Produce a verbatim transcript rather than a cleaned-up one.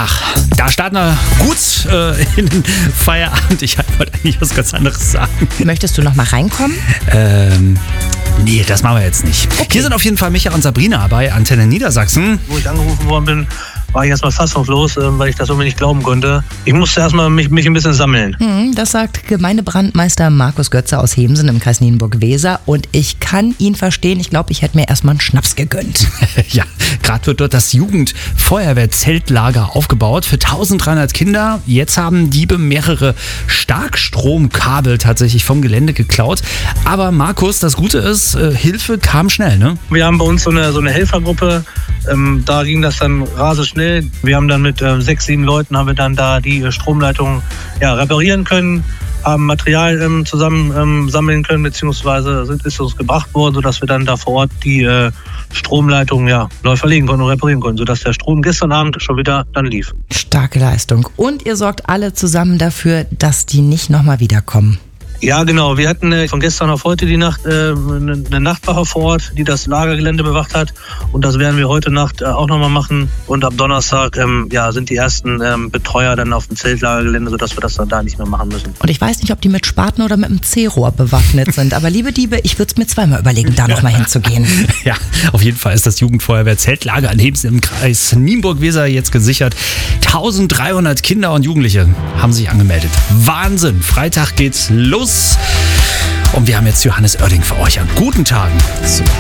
Ach, da starten wir gut äh, in den Feierabend. Ich wollte eigentlich was ganz anderes sagen. Möchtest du noch mal reinkommen? Ähm, nee, das machen wir jetzt nicht. Okay. Hier sind auf jeden Fall Micha und Sabrina bei Antenne Niedersachsen. Wo ich angerufen worden bin, war ich erstmal fassungslos, weil ich das irgendwie nicht glauben konnte. Ich musste erstmal mich, mich ein bisschen sammeln. Hm, das sagt Gemeindebrandmeister Markus Götze aus Hemsen im Kreis Nienburg-Weser. Und ich kann ihn verstehen. Ich glaube, ich hätte mir erstmal einen Schnaps gegönnt. Ja, gerade wird dort das Jugendfeuerwehr-Zeltlager aufgebaut für dreizehnhundert Kinder. Jetzt haben Diebe mehrere Starkstromkabel tatsächlich vom Gelände geklaut. Aber Markus, das Gute ist, äh, Hilfe kam schnell, ne? Wir haben bei uns so eine, so eine Helfergruppe. Ähm, da ging das dann rasend schnell. Wir haben dann mit äh, sechs, sieben Leuten haben wir dann da die äh, Stromleitung ja, reparieren können, haben Material ähm, zusammen ähm, sammeln können, beziehungsweise sind, ist uns gebracht worden, sodass wir dann da vor Ort die äh, Stromleitung ja, neu verlegen konnten und reparieren konnten, sodass der Strom gestern Abend schon wieder dann lief. Starke Leistung. Und ihr sorgt alle zusammen dafür, dass die nicht nochmal wiederkommen. Ja, genau. Wir hatten äh, von gestern auf heute die Nacht äh, eine, eine Nachtwache vor Ort, die das Lagergelände bewacht hat. Und das werden wir heute Nacht äh, auch nochmal machen. Und ab Donnerstag ähm, ja, sind die ersten ähm, Betreuer dann auf dem Zeltlagergelände, sodass wir das dann da nicht mehr machen müssen. Und ich weiß nicht, ob die mit Spaten oder mit einem C-Rohr bewaffnet sind. Aber liebe Diebe, ich würde es mir zweimal überlegen, da nochmal hinzugehen. Ja, auf jeden Fall ist das Jugendfeuerwehr-Zeltlager in Hemsen im Kreis Nienburg-Weser jetzt gesichert. dreizehnhundert Kinder und Jugendliche haben sich angemeldet. Wahnsinn! Freitag geht's los. Und wir haben jetzt Johannes Oerding für euch an guten Tagen. Super.